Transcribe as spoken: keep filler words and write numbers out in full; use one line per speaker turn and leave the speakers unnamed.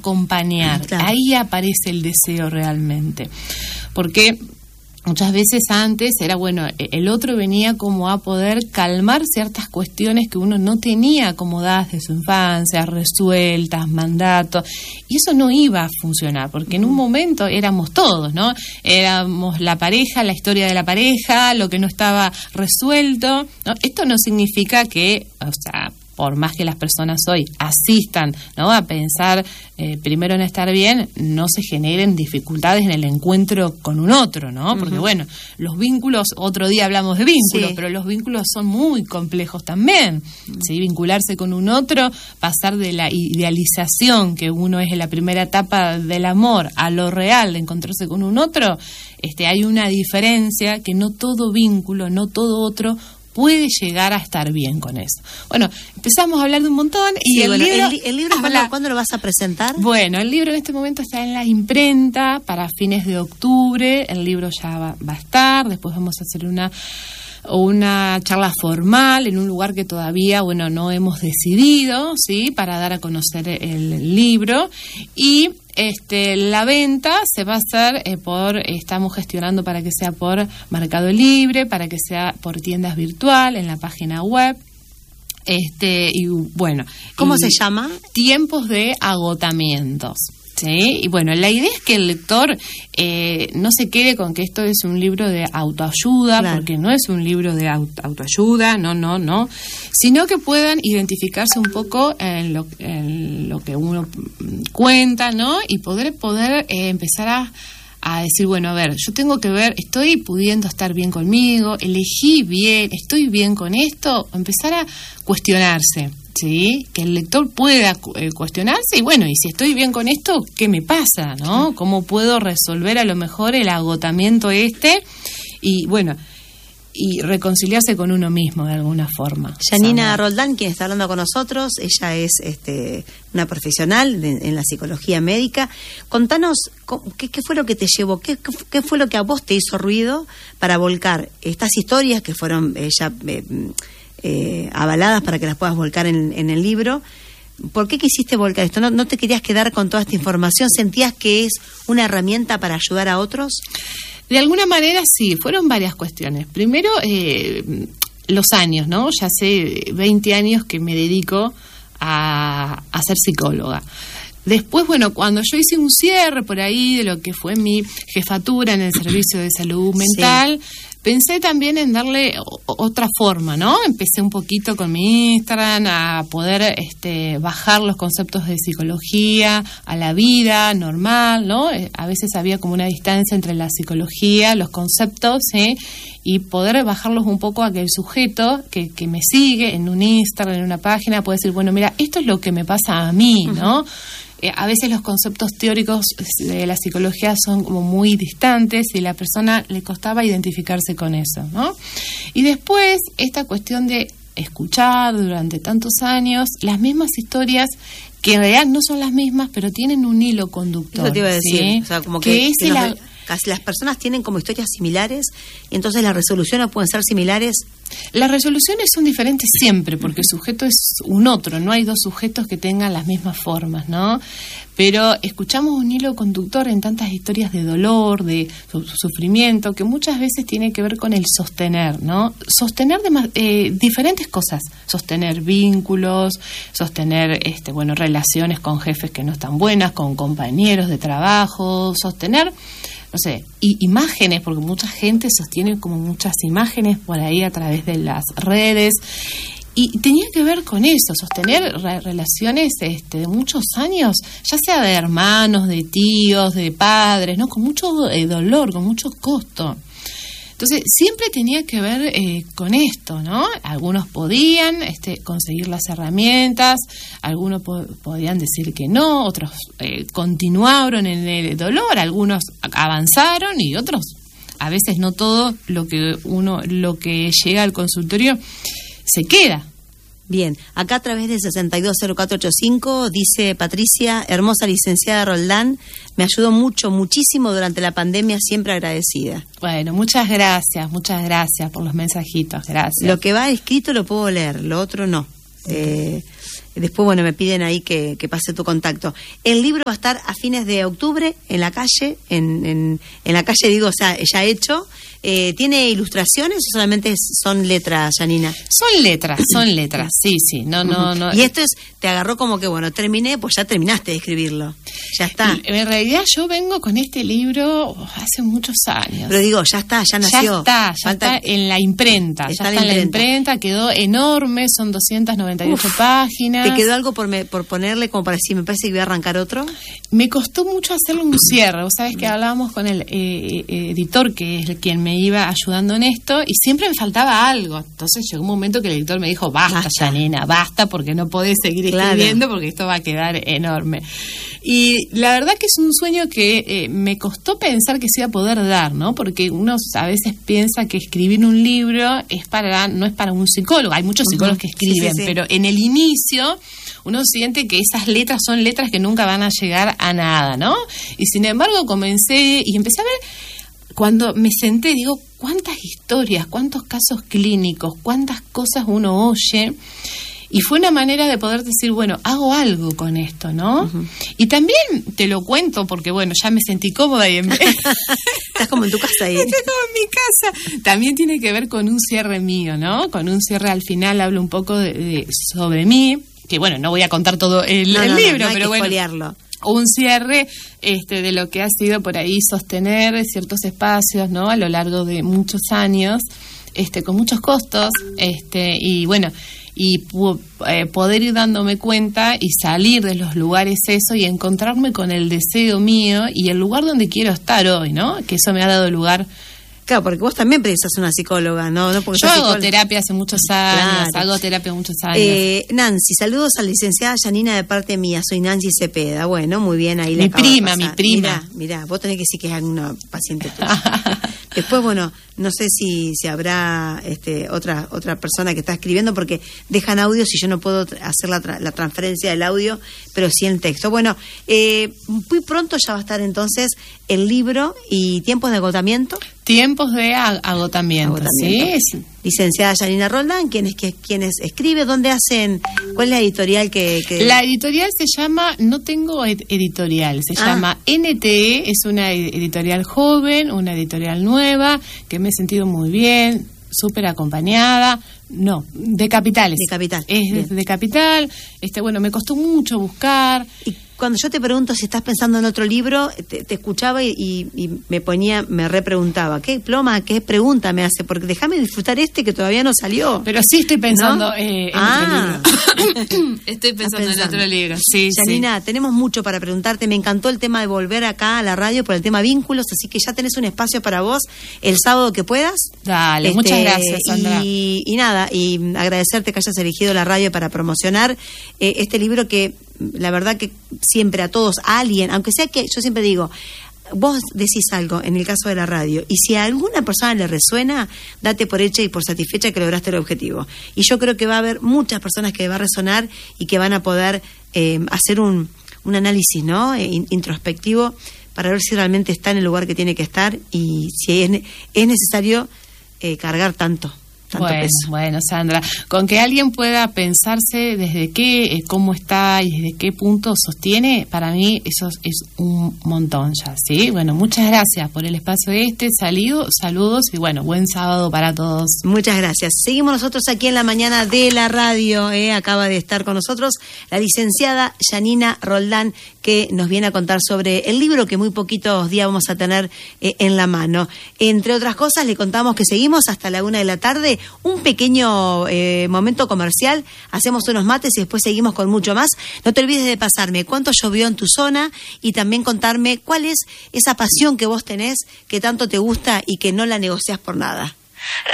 acompañar. Claro. Ahí aparece el deseo realmente. Porque muchas veces antes era, bueno, el otro venía como a poder calmar ciertas cuestiones que uno no tenía acomodadas de su infancia, resueltas, mandatos, y eso no iba a funcionar, porque en un momento éramos todos, ¿no? Éramos la pareja, la historia de la pareja, lo que no estaba resuelto, ¿no? Esto no significa que, o sea, por más que las personas hoy asistan, ¿no?, a pensar eh, primero en estar bien, no se generen dificultades en el encuentro con un otro, ¿no? Porque, uh-huh. bueno, los vínculos, otro día hablamos de vínculos, sí. pero los vínculos son muy complejos también, uh-huh. ¿sí? Vincularse con un otro, pasar de la idealización, que uno es en la primera etapa del amor, a lo real, de encontrarse con un otro, este, hay una diferencia que no todo vínculo, no todo otro puede llegar a estar bien con eso. Bueno, empezamos a hablar de un montón y
sí,
el,
bueno,
libro,
el, el libro ¿cuándo, ¿cuándo lo vas a presentar?
Bueno, el libro en este momento está en la imprenta para fines de octubre, el libro ya va, va a estar, después vamos a hacer una una charla formal en un lugar que todavía, bueno, no hemos decidido, ¿sí?, para dar a conocer el libro, y este la venta se va a hacer eh, por, estamos gestionando para que sea por Mercado Libre, para que sea por tiendas virtual, en la página web. Este, y bueno.
¿Cómo
y
se llama?
Tiempos de agotamientos. Sí, y bueno, la idea es que el lector eh, no se quede con que esto es un libro de autoayuda, claro. porque no es un libro de auto, autoayuda, no, no, no, sino que puedan identificarse un poco en lo, en lo que uno cuenta, ¿no? Y poder, poder eh, empezar a, a decir, bueno, a ver, yo tengo que ver, estoy pudiendo estar bien conmigo, elegí bien, estoy bien con esto, empezar a cuestionarse. Sí, que el lector pueda eh, cuestionarse y bueno, y si estoy bien con esto, ¿qué me pasa, no? ¿Cómo puedo resolver a lo mejor el agotamiento este? Y bueno, y reconciliarse con uno mismo de alguna forma.
Janina Roldán, quien está hablando con nosotros, ella es este, una profesional de, en la psicología médica. Contanos, ¿qué, qué fue lo que te llevó? ¿Qué, ¿Qué fue lo que a vos te hizo ruido para volcar estas historias que fueron eh, ya... Eh, Eh, avaladas para que las puedas volcar en, en el libro? ¿Por qué quisiste volcar esto? ¿No, ¿No te querías quedar con toda esta información? ¿Sentías que es una herramienta para ayudar a otros?
De alguna manera sí, fueron varias cuestiones. Primero, eh, los años, ¿no? Ya hace veinte años que me dedico a, a ser psicóloga. Después, bueno, cuando yo hice un cierre por ahí de lo que fue mi jefatura en el Servicio de Salud Mental, sí. pensé también en darle otra forma, ¿no? Empecé un poquito con mi Instagram a poder este, bajar los conceptos de psicología a la vida normal, ¿no? A veces había como una distancia entre la psicología, los conceptos, ¿sí? Y poder bajarlos un poco a que el sujeto que, que me sigue en un Instagram, en una página, puede decir, bueno, mira, esto es lo que me pasa a mí, ¿no? Uh-huh. Eh, a veces los conceptos teóricos de la psicología son como muy distantes y a la persona le costaba identificarse con eso, ¿no? Y después, esta cuestión de escuchar durante tantos años las mismas historias que en realidad no son las mismas, pero tienen un hilo conductor.
Eso te iba a decir,
¿sí?
o sea, como que,
que, que
nos,
la...
las personas tienen como historias similares y entonces las resoluciones pueden ser similares.
Las resoluciones son diferentes siempre, porque el sujeto es un otro, no hay dos sujetos que tengan las mismas formas, ¿no? Pero escuchamos un hilo conductor en tantas historias de dolor, de sufrimiento, que muchas veces tiene que ver con el sostener, ¿no? Sostener de, eh, diferentes cosas, sostener vínculos, sostener, este, bueno, relaciones con jefes que no están buenas, con compañeros de trabajo, sostener... no sé, y imágenes, porque mucha gente sostiene como muchas imágenes por ahí a través de las redes, y tenía que ver con eso, sostener re- relaciones este, de muchos años, ya sea de hermanos, de tíos, de padres, ¿no? Con mucho eh, dolor, con mucho costo. Entonces, siempre tenía que ver eh, con esto, ¿no? Algunos podían este, conseguir las herramientas, algunos po- podían decir que no, otros eh, continuaron en el dolor, algunos avanzaron y otros, a veces no todo lo que uno, lo que llega al consultorio se queda.
Bien, acá a través de sesenta y dos cero cuatro ochenta y cinco dice Patricia, hermosa licenciada Roldán, me ayudó mucho, muchísimo durante la pandemia, siempre agradecida.
Bueno, muchas gracias, muchas gracias por los mensajitos, gracias.
Lo que va escrito lo puedo leer, lo otro no. Eh, Después, bueno, me piden ahí que, que pase tu contacto. El libro va a estar a fines de octubre en la calle, en, en, en la calle, digo, o sea, ya hecho. Eh, ¿Tiene ilustraciones o solamente son letras, Janina?
Son letras, son letras, sí, sí. No, no, no.
Y esto es, te agarró como que, bueno, terminé, pues ya terminaste de escribirlo. Ya está.
En realidad yo vengo con este libro hace muchos años.
Pero digo, ya está, ya nació.
Ya está, ya
Falta...
está en la imprenta.
Está
ya
en
está
la
en la
imprenta.
imprenta, quedó enorme, son doscientas noventa y ocho
Uf,
páginas.
¿Te quedó algo por, me, por ponerle como para decir, me parece que voy a arrancar otro?
Me costó mucho hacerle un cierre. Vos sabés que hablábamos con el eh, eh, editor, que es el quien me iba ayudando en esto, y siempre me faltaba algo. Entonces llegó un momento que el editor me dijo, basta, basta. Janina, basta, porque no podés seguir
claro.
escribiendo, porque esto va a quedar enorme. Y la verdad que es un sueño que eh, me costó pensar que se iba a poder dar, ¿no? Porque uno a veces piensa que escribir un libro es para no es para un psicólogo. Hay muchos psicólogos uh-huh. que escriben, sí, sí, sí. pero en el inicio uno siente que esas letras son letras que nunca van a llegar a nada, ¿no? Y sin embargo comencé y empecé a ver, cuando me senté, digo, cuántas historias, cuántos casos clínicos, cuántas cosas uno oye. Y fue una manera de poder decir, bueno, hago algo con esto, ¿no? Uh-huh. Y también te lo cuento porque, bueno, ya me sentí cómoda y en vez...
Estás como en tu casa ahí.
Estoy como en mi casa. También tiene que ver con un cierre mío, ¿no? Con un cierre al final hablo un poco de, de, sobre mí, que bueno, no voy a contar todo el,
no,
el
no,
libro,
no, no hay
pero
que
bueno...
espoliarlo.
Un cierre este, de lo que ha sido por ahí sostener ciertos espacios, ¿no? A lo largo de muchos años, este, con muchos costos, este, y bueno... y eh, poder ir dándome cuenta y salir de los lugares eso y encontrarme con el deseo mío y el lugar donde quiero estar hoy, ¿no? Que eso me ha dado lugar.
Claro, porque vos también precisas una psicóloga, ¿no? no porque
Yo hago
psicóloga.
terapia hace muchos años,
Claro.
hago terapia muchos años.
Eh, Nancy, saludos a la licenciada Janina de parte mía, soy Nancy Cepeda. Bueno, muy bien, ahí
mi
le acabo
prima,
de pasar.
mi prima.
Mirá, mirá, vos tenés que decir que es alguna paciente tuya. Después, bueno, no sé si, si habrá este, otra otra persona que está escribiendo, porque dejan audios y yo no puedo hacer la, tra- la transferencia del audio, pero sí el texto. Bueno, eh, muy pronto ya va a estar entonces el libro y tiempos de agotamiento.
Tiempos de ag- agotamiento,
agotamiento.
¿sí?
Licenciada Janina Roldán, ¿quién es, que, quién es escribe? ¿Dónde hacen? ¿Cuál es la editorial que...? que...
La editorial se llama, no tengo ed- editorial, se
Ah.
llama N T E, es una ed- editorial joven, una editorial nueva, que me he sentido muy bien, súper acompañada. No, de Capitales.
De Capital.
Es de, de Capital. Este, bueno, me costó mucho buscar.
Y cuando yo te pregunto si estás pensando en otro libro, te, te escuchaba y, y, y me ponía, me repreguntaba, ¿qué ploma, qué pregunta me hace? Porque déjame disfrutar este que todavía no salió.
Pero sí estoy pensando
¿No?
eh, en
ah.
otro libro. Estoy pensando, pensando en otro libro. Sí,
Janina,
sí.
tenemos mucho para preguntarte. Me encantó el tema de volver acá a la radio por el tema vínculos, así que ya tenés un espacio para vos el sábado que puedas.
Dale,
este,
muchas gracias, Sandra.
Y, y nada, y agradecerte que hayas elegido la radio para promocionar eh, este libro que la verdad que siempre a todos, a alguien, aunque sea que yo siempre digo, vos decís algo en el caso de la radio y si a alguna persona le resuena, date por hecha y por satisfecha que lograste el objetivo. Y yo creo que va a haber muchas personas que va a resonar y que van a poder eh, hacer un, un análisis, ¿no? Eh, introspectivo para ver si realmente está en el lugar que tiene que estar y si es, es necesario eh, cargar tanto. Tanto
bueno,
peso.
bueno, Sandra, con que alguien pueda pensarse desde qué, eh, cómo está y desde qué punto sostiene, para mí eso es, es un montón ya, ¿sí? Bueno, muchas gracias por el espacio este, salido, saludos y bueno, buen sábado para todos.
Muchas gracias. Seguimos nosotros aquí en la mañana de la radio, ¿eh? Acaba de estar con nosotros la licenciada Janina Roldán, que nos viene a contar sobre el libro que muy poquitos días vamos a tener eh, en la mano. Entre otras cosas, le contamos que seguimos hasta la una de la tarde. Un pequeño eh, momento comercial, hacemos unos mates y después seguimos con mucho más. No te olvides de pasarme cuánto llovió en tu zona y también contarme cuál es esa pasión que vos tenés, que tanto te gusta y que no la negociás por nada.